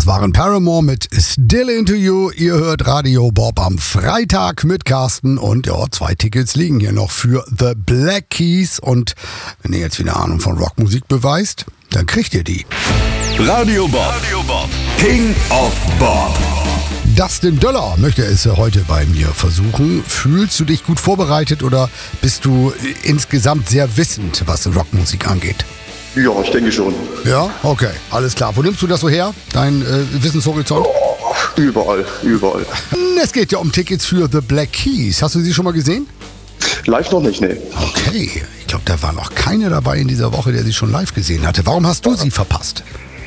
waren Paramore mit Still Into You. Ihr hört Radio Bob am Freitag mit Carsten und ja, 2 Tickets liegen hier noch für The Black Keys. Und wenn ihr jetzt wieder Ahnung von Rockmusik beweist, dann kriegt ihr die. Radio Bob, King of Bob. Dustin Döller möchte es heute bei mir versuchen. Fühlst du dich gut vorbereitet oder bist du insgesamt sehr wissend, was Rockmusik angeht? Ja, ich denke schon. Ja, okay, alles klar. Wo nimmst du das so her, dein Wissenshorizont? Oh, überall. Es geht ja um Tickets für The Black Keys. Hast du sie schon mal gesehen? Live noch nicht, nee. Okay, ich glaube, da war noch keiner dabei in dieser Woche, der sie schon live gesehen hatte. Warum hast du sie verpasst?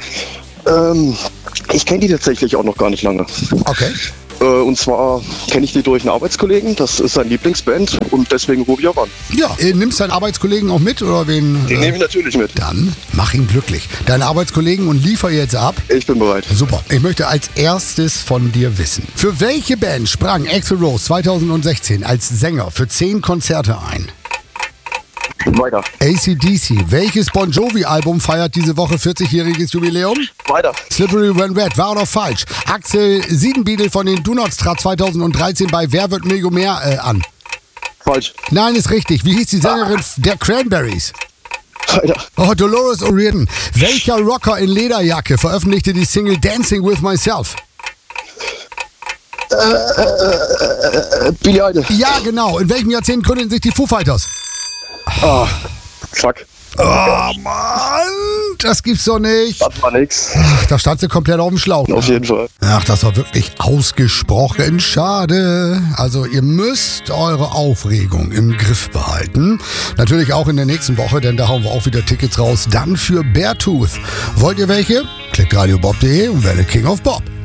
Ich kenne die tatsächlich auch noch gar nicht lange. Okay. Und zwar kenne ich die durch einen Arbeitskollegen, das ist sein Lieblingsband und deswegen rufe ich auch an. Ja, nimmst deinen Arbeitskollegen auch mit oder wen? Den nehme ich natürlich mit. Dann mach ihn glücklich. Deine Arbeitskollegen und liefer jetzt ab. Ich bin bereit. Super. Ich möchte als erstes von dir wissen. Für welche Band sprang Axl Rose 2016 als Sänger für 10 Konzerte ein? Weiter. AC/DC. Welches Bon Jovi-Album feiert diese Woche 40-jähriges Jubiläum? Weiter. Slippery When Wet. Wahr oder falsch? Axel Siedenbiedel von den Donuts trat 2013 bei Wer wird Millionär an? Falsch. Nein, ist richtig. Wie hieß die Sängerin der Cranberries? Weiter. Oh, Dolores O'Riordan. Welcher Rocker in Lederjacke veröffentlichte die Single Dancing With Myself? Billy Idol. Ja, genau. In welchem Jahrzehnt gründeten sich die Foo Fighters? Fuck. Oh, Mann. Das gibt's doch nicht. Das war nix. Ach, da stand sie komplett auf dem Schlauch. Auf jeden Fall. Ach, das war wirklich ausgesprochen schade. Also ihr müsst eure Aufregung im Griff behalten. Natürlich auch in der nächsten Woche, denn da hauen wir auch wieder Tickets raus. Dann für Beartooth. Wollt ihr welche? Klickt radiobob.de und werdet King of Bob.